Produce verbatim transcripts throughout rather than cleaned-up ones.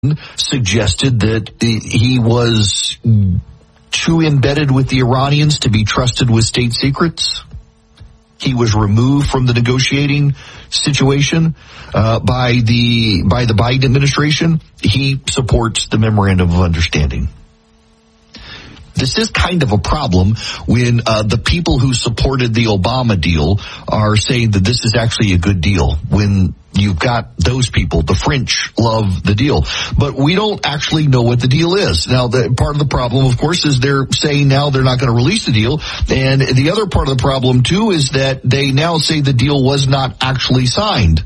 suggested that he was too embedded with the Iranians to be trusted with state secrets. He was removed from the negotiating situation uh, by the by the Biden administration. He supports the memorandum of understanding. This is kind of a problem when uh, the people who supported the Obama deal are saying that this is actually a good deal, when you've got those people. The French love the deal, but we don't actually know what the deal is. Now, the part of the problem, of course, is they're saying now they're not going to release the deal. And the other part of the problem, too, is that they now say the deal was not actually signed.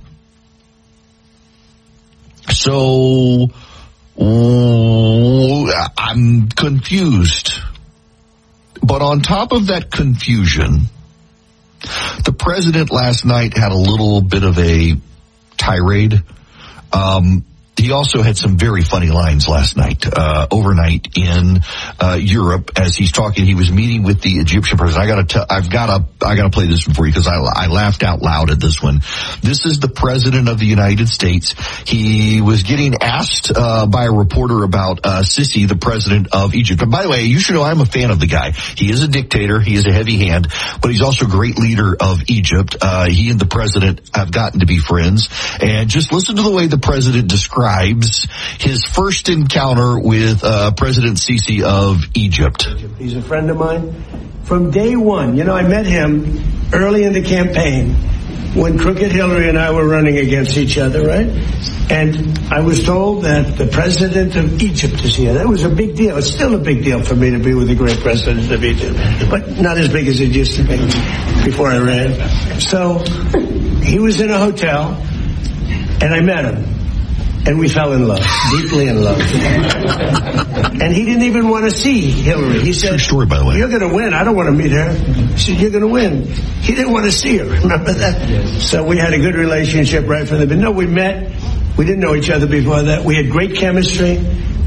So I'm confused. But on top of that confusion, the president last night had a little bit of a tirade. Um, he also had some very funny lines last night, uh, overnight in, uh, Europe as he's talking. He was meeting with the Egyptian president. I gotta tell, I've gotta, I gotta play this one for you because I, I laughed out loud at this one. This is the president of the United States. He was getting asked, uh, by a reporter about, uh, Sisi, the president of Egypt. And by the way, you should know I'm a fan of the guy. He is a dictator. He is a heavy hand, but he's also a great leader of Egypt. Uh, he and the president have gotten to be friends. And just listen to the way the president describes his first encounter with uh, President Sisi of Egypt. He's a friend of mine from day one. You know, I met him early in the campaign when Crooked Hillary and I were running against each other, right? And I was told that the president of Egypt is here. That was a big deal. It's still a big deal for me to be with the great president of Egypt, but not as big as it used to be before I ran. So he was in a hotel, and I met him. And we fell in love, deeply in love. And he didn't even want to see Hillary. He said, true story, by the way. You're going to win. I don't want to meet her. He said, you're going to win. He didn't want to see her. Remember that? Yes. So we had a good relationship right from the beginning. No, we met. We didn't know each other before that. We had great chemistry.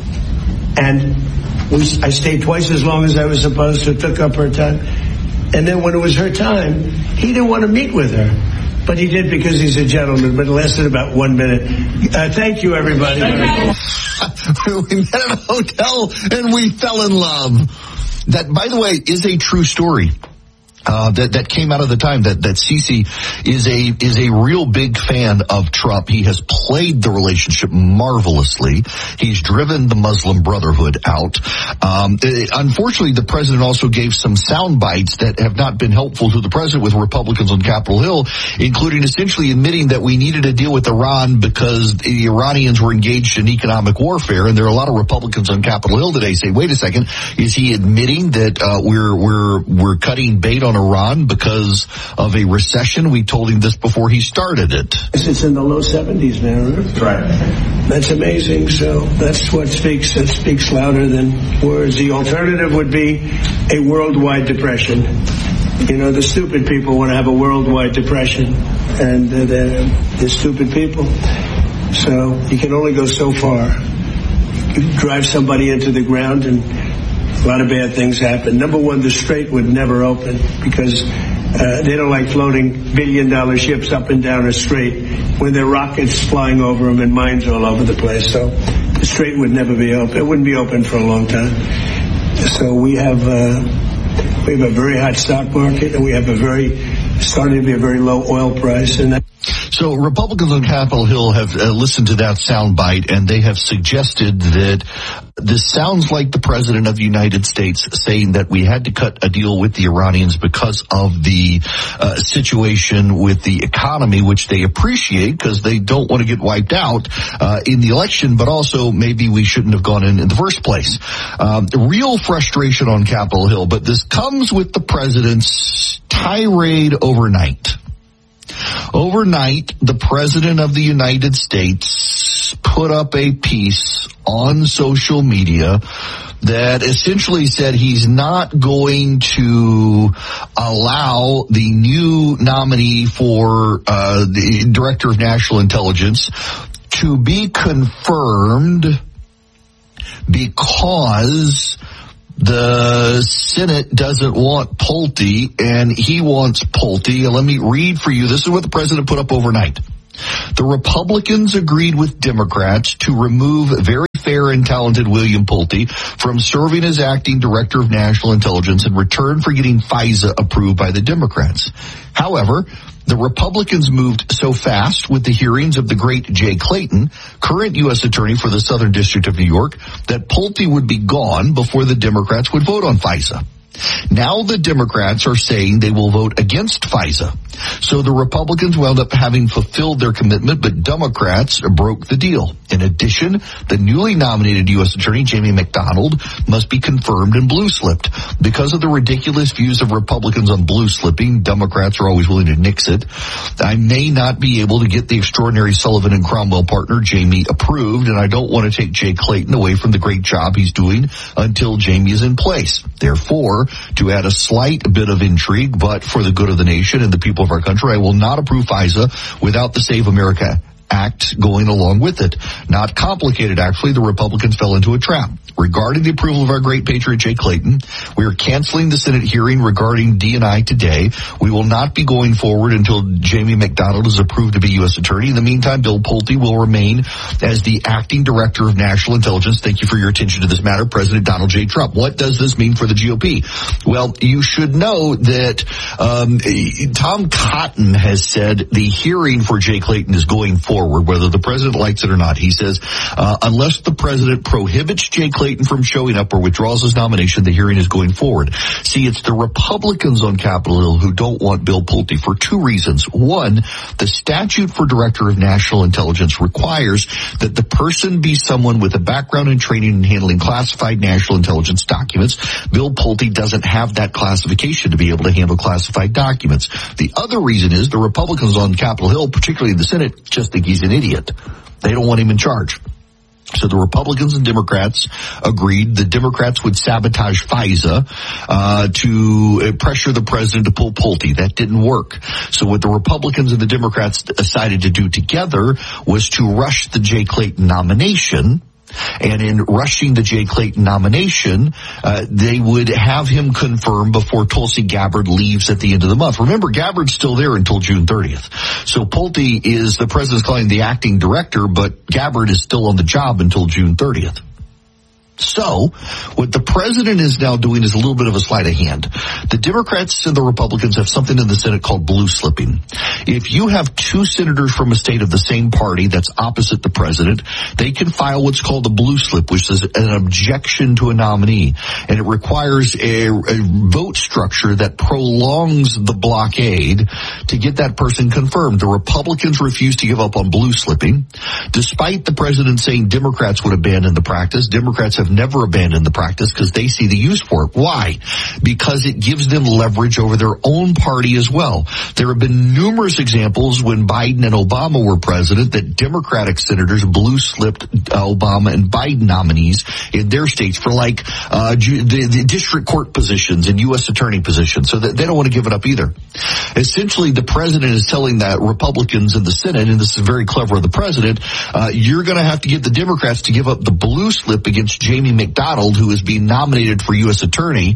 And we, I stayed twice as long as I was supposed to. Took up her time. And then when it was her time, he didn't want to meet with her. But he did because he's a gentleman, but it lasted about one minute. Uh, thank you, everybody. We met at a hotel and we fell in love. That, by the way, is a true story. Uh, that, that came out of the time that, that Sisi is a, is a real big fan of Trump. He has played the relationship marvelously. He's driven the Muslim Brotherhood out. Um, unfortunately, the president also gave some sound bites that have not been helpful to the president with Republicans on Capitol Hill, including essentially admitting that we needed to deal with Iran because the Iranians were engaged in economic warfare. And there are a lot of Republicans on Capitol Hill today say, wait a second, is he admitting that, uh, we're, we're, we're cutting bait on Iran because of a recession? We told him this before he started it. It's in the low seventies now. Right. That's amazing. So that's what speaks. That speaks louder than words. The alternative would be a worldwide depression. You know, the stupid people want to have a worldwide depression, and uh, they're, they're stupid people. So you can only go so far. You drive somebody into the ground and a lot of bad things happen. Number one, the Strait would never open because uh, they don't like floating billion-dollar ships up and down a strait when there are rockets flying over them and mines all over the place. So the Strait would never be open. It wouldn't be open for a long time. So we have uh, we have a very hot stock market, and we have a very starting to be a very low oil price, and that. So Republicans on Capitol Hill have uh, listened to that soundbite, and they have suggested that this sounds like the president of the United States saying that we had to cut a deal with the Iranians because of the uh, situation with the economy, which they appreciate because they don't want to get wiped out uh, in the election, but also maybe we shouldn't have gone in in the first place. Um, real frustration on Capitol Hill, but this comes with the president's tirade overnight. Overnight, the president of the United States put up a piece on social media that essentially said he's not going to allow the new nominee for uh, the Director of National Intelligence to be confirmed because the Senate doesn't want Pulte, and he wants Pulte. And let me read for you. This is what the president put up overnight. The Republicans agreed with Democrats to remove very fair and talented William Pulte from serving as acting director of national intelligence in return for getting FISA approved by the Democrats. However, the Republicans moved so fast with the hearings of the great Jay Clayton, current U S attorney for the Southern District of New York, that Pulte would be gone before the Democrats would vote on FISA. Now the Democrats are saying they will vote against FISA. So the Republicans wound up having fulfilled their commitment, but Democrats broke the deal. In addition, the newly nominated U S attorney, Jamie McDonald, must be confirmed and blue slipped. Because of the ridiculous views of Republicans on blue slipping, Democrats are always willing to nix it. I may not be able to get the extraordinary Sullivan and Cromwell partner, Jamie, approved, and I don't want to take Jay Clayton away from the great job he's doing until Jamie is in place. Therefore, to add a slight bit of intrigue, but for the good of the nation and the people of our country, I will not approve FISA without the Save America Act going along with it. Not complicated, actually. The Republicans fell into a trap. Regarding the approval of our great patriot, Jay Clayton, we are canceling the Senate hearing regarding D and I today. We will not be going forward until Jamie McDonald is approved to be U S attorney. In the meantime, Bill Pulte will remain as the acting director of national intelligence. Thank you for your attention to this matter, President Donald J. Trump. What does this mean for the G O P? Well, you should know that um, Tom Cotton has said the hearing for Jay Clayton is going forward. Forward, whether the president likes it or not. He says, uh, unless the president prohibits Jay Clayton from showing up or withdraws his nomination, the hearing is going forward. See, it's the Republicans on Capitol Hill who don't want Bill Pulte for two reasons. One, the statute for Director of National Intelligence requires that the person be someone with a background and training in handling classified national intelligence documents. Bill Pulte doesn't have that classification to be able to handle classified documents. The other reason is the Republicans on Capitol Hill, particularly in the Senate, just think he's an idiot. They don't want him in charge. So the Republicans and Democrats agreed the Democrats would sabotage FISA uh to pressure the president to pull Pulte. That didn't work. So what the Republicans and the Democrats decided to do together was to rush the Jay Clayton nomination. And in rushing the Jay Clayton nomination, uh, they would have him confirmed before Tulsi Gabbard leaves at the end of the month. Remember, Gabbard's still there until June thirtieth. So Pulte is, the president's calling the acting director, but Gabbard is still on the job until June thirtieth. So, what the president is now doing is a little bit of a sleight of hand. The Democrats and the Republicans have something in the Senate called blue slipping. If you have two senators from a state of the same party that's opposite the president, they can file what's called a blue slip, which is an objection to a nominee. And it requires a, a vote structure that prolongs the blockade to get that person confirmed. The Republicans refuse to give up on blue slipping. Despite the president saying Democrats would abandon the practice, Democrats have never abandoned the practice because they see the use for it. Why? Because it gives them leverage over their own party as well. There have been numerous examples when Biden and Obama were president that Democratic senators blue slipped uh, Obama and Biden nominees in their states for like uh the, the district court positions and U S attorney positions, so that they don't want to give it up either. Essentially, the president is telling that Republicans in the Senate, and this is very clever of the president, uh you're going to have to get the Democrats to give up the blue slip against Jamie McDonald, who is being nominated for U S attorney,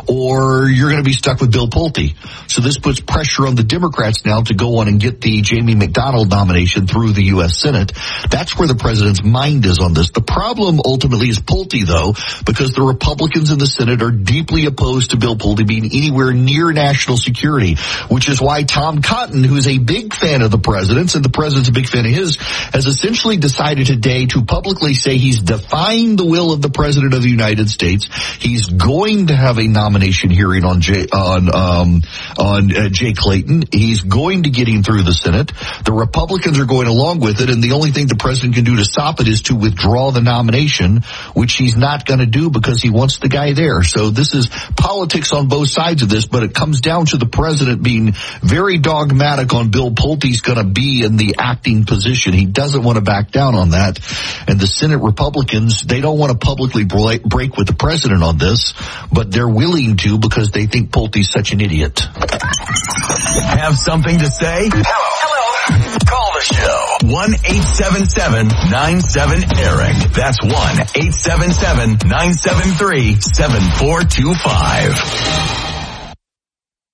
or you're going to be stuck with Bill Pulte. So this puts pressure on the Democrats now to go on and get the Jamie McDonald nomination through the U S Senate. That's where the president's mind is on this. The problem ultimately is Pulte, though, because the Republicans in the Senate are deeply opposed to Bill Pulte being anywhere near national security, which is why Tom Cotton, who's a big fan of the president's, and the president's a big fan of his, has essentially decided today to publicly say he's defying the will of the president of the United States. He's going to have a nomination hearing on Jay, on um, on uh, Jay Clayton. He's going to get him through the Senate. The Republicans are going along with it, and the only thing the president can do to stop it is to withdraw the nomination, which he's not going to do because he wants the guy there. So this is politics on both sides of this, but it comes down to the president being very dogmatic on Bill Pulte's going to be in the acting position. He doesn't want to back down on that. And the Senate Republicans, they don't want to publicly break with the president on this, but they're willing to because they think Pulte's such an idiot. Have something to say? Hello. Hello. Call the show. one eight seven seven nine seven Eric. That's one eight seven seven nine seven three seven four two five.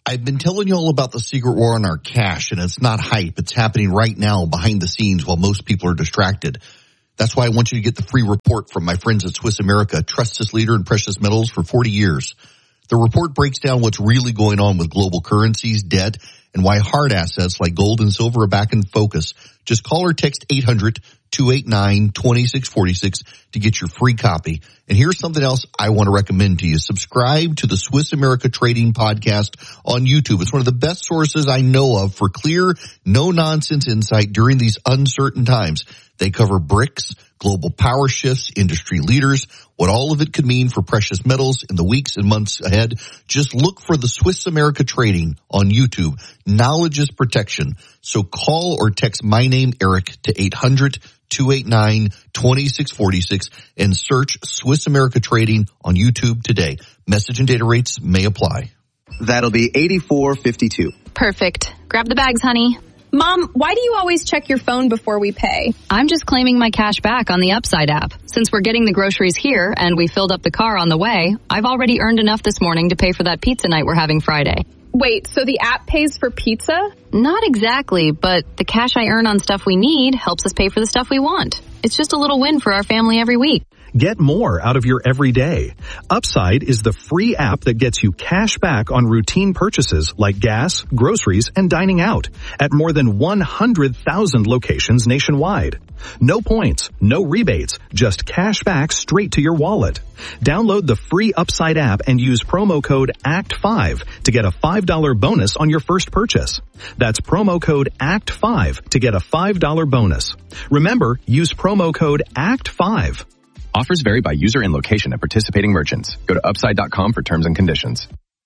I've been telling you all about the secret war on our cash, and it's not hype. It's happening right now behind the scenes while most people are distracted. That's why I want you to get the free report from my friends at Swiss America, trusted leader in precious metals for forty years. The report breaks down what's really going on with global currencies, debt, and why hard assets like gold and silver are back in focus. Just call or text eight hundred, two eight nine, two six four six to get your free copy. And here's something else I want to recommend to you. Subscribe to the Swiss America Trading Podcast on YouTube. It's one of the best sources I know of for clear, no-nonsense insight during these uncertain times. They cover BRICS, global power shifts, industry leaders, what all of it could mean for precious metals in the weeks and months ahead. Just look for the Swiss America Trading on YouTube. Knowledge is protection. So call or text my name, Eric, to eight hundred, two eight nine, two six four six and search Swiss America Trading on YouTube today. Message and data rates may apply. That'll be eighty-four fifty-two. Perfect. Grab the bags, honey. Mom, why do you always check your phone before we pay? I'm just claiming my cash back on the Upside app. Since we're getting the groceries here and we filled up the car on the way, I've already earned enough this morning to pay for that pizza night we're having Friday. Wait, so the app pays for pizza? Not exactly, but the cash I earn on stuff we need helps us pay for the stuff we want. It's just a little win for our family every week. Get more out of your everyday. Upside is the free app that gets you cash back on routine purchases like gas, groceries, and dining out at more than one hundred thousand locations nationwide. No points, no rebates, just cash back straight to your wallet. Download the free Upside app and use promo code A C T five to get a five dollars bonus on your first purchase. That's promo code A C T five to get a five dollars bonus. Remember, use promo code A C T five. Offers vary by user and location at participating merchants. Go to upside dot com for terms and conditions.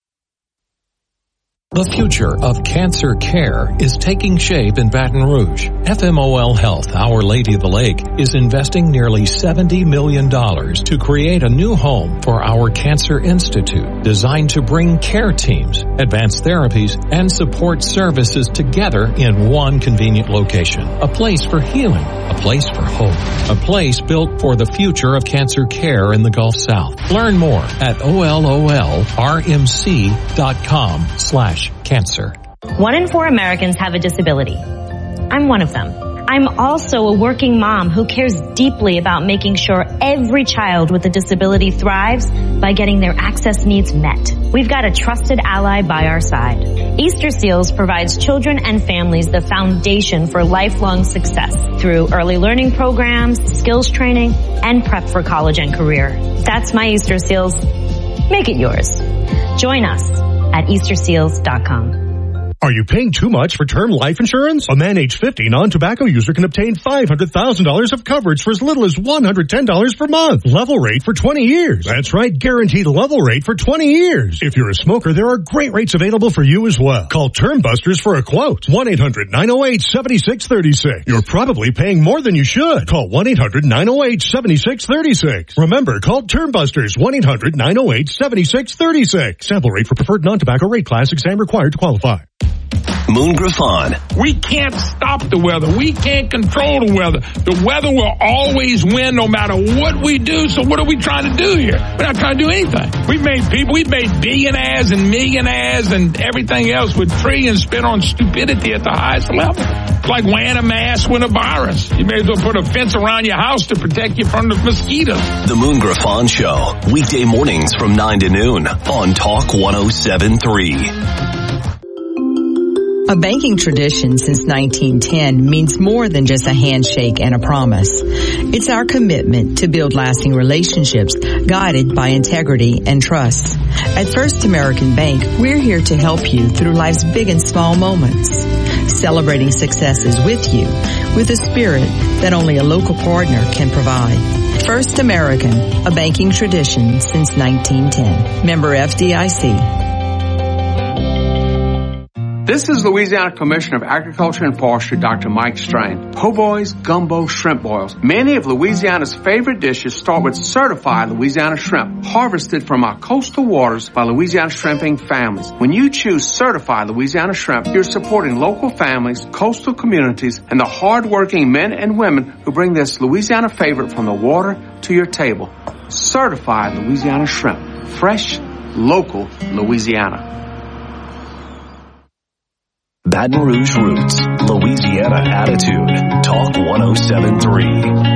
The future of cancer care is taking shape in Baton Rouge. F M O L Health, Our Lady of the Lake, is investing nearly seventy million dollars to create a new home for our Cancer Institute, designed to bring care teams, advanced therapies, and support services together in one convenient location. A place for healing, a place for hope, a place built for the future of cancer care in the Gulf South. Learn more at O L O L R M C dot com slash cancer. One in four Americans have a disability. I'm one of them. I'm also a working mom who cares deeply about making sure every child with a disability thrives by getting their access needs met. We've got a trusted ally by our side. Easter Seals provides children and families the foundation for lifelong success through early learning programs, skills training, and prep for college and career. That's my Easter Seals. Make it yours. Join us at Easter Seals dot com. Are you paying too much for term life insurance? A man age fifty non-tobacco user can obtain five hundred thousand dollars of coverage for as little as one hundred ten dollars per month. Level rate for twenty years. That's right, guaranteed level rate for twenty years. If you're a smoker, there are great rates available for you as well. Call Term Busters for a quote. one eight hundred nine oh eight seven six three six. You're probably paying more than you should. Call one eight hundred nine oh eight seven six three six. Remember, call Term Busters one eight hundred nine oh eight seven six three six. Sample rate for preferred non-tobacco rate class. Exam required to qualify. Moon Griffon. We can't stop the weather. We can't control the weather. The weather will always win no matter what we do. So what are we trying to do here? We're not trying to do anything. We've made people, we've made billionaires and millionaires and everything else with trillions spent on stupidity at the highest level. It's like wearing a mask with a virus. You may as well put a fence around your house to protect you from the mosquitoes. The Moon Griffon Show. Weekday mornings from nine to noon on Talk one oh seven point three. A banking tradition since nineteen ten means more than just a handshake and a promise. It's our commitment to build lasting relationships guided by integrity and trust. At First American Bank, we're here to help you through life's big and small moments, celebrating successes with you with a spirit that only a local partner can provide. First American, a banking tradition since nineteen ten. Member F D I C. This is Louisiana Commissioner of Agriculture and Forestry, Doctor Mike Strain. Po' boys, gumbo, shrimp boils. Many of Louisiana's favorite dishes start with certified Louisiana shrimp, harvested from our coastal waters by Louisiana shrimping families. When you choose certified Louisiana shrimp, you're supporting local families, coastal communities, and the hard-working men and women who bring this Louisiana favorite from the water to your table. Certified Louisiana shrimp. Fresh, local Louisiana. Baton Rouge roots, Louisiana attitude. Talk one oh seven point three.